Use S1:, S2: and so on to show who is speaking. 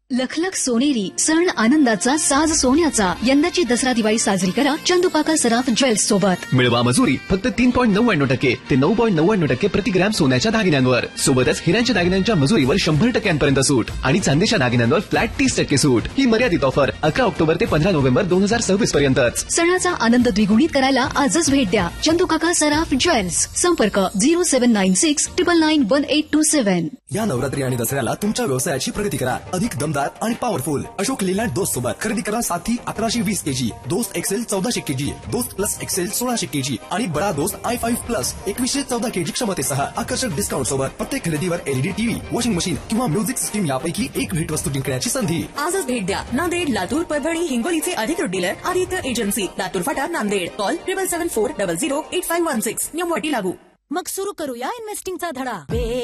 S1: लखलख सोनेरी सण आनंदाचा साज सोन्याचा यंदाची दसरा दिवाळी साजरी करा चंदुपाका सराफ ज्वेल्स सोबत.
S2: मिळवा मजुरी फक्त 3.99% ते 9.99% प्रति ग्रॅम सोन्याच्या दागिन्यांवर. सोबतच हिऱ्यांच्या दागिन्यांच्या मजुरीवर 100% सूट आणि चांदीच्या दागिन्यांवर फ्लॅट 30% सूट. ही मर्यादित ऑफर 11 ऑक्टोबर ते 15 नोव्हेंबर 2026 पर्यंतच.
S1: सणाचा आनंद द्विगुणित करायला आजच भेट द्या चंदुकाका सराफ ज्वेल्स. संपर्क 0796991827.
S3: या नवरात्री आणि दसऱ्याला तुमच्या व्यवसायाची प्रगती करा. अधिक दमदार आणि पॉवरफुल अशोक लेलँड दोस्त सोबत खरेदी करा. साथी 1120 kg, दोस्त एक्सेल 1400 kg, दोस्त प्लस एक्सेल 1600 kg आणि बडा दोस्त i5 प्लस 2114 kg क्षमतेसह आकर्षक डिस्काउंट सोबत प्रत्येक खरेदीवर LED टीव्ही, वॉशिंग मशीन किंवा म्युझिक सिस्टीम यापैकी एक भेटवस्तू जिंकण्याची संधी.
S4: आजच भेट द्या. नांदेड, लातूर, परभणी, हिंगोलीचे अधिकृत डीलर आदित्य एजन्सी, लातूर फाटा, नांदेड. कॉल 7774008516. नियम अटी लागू.
S5: मग सुरू करूया इन्व्हेस्टिंगचा धडा.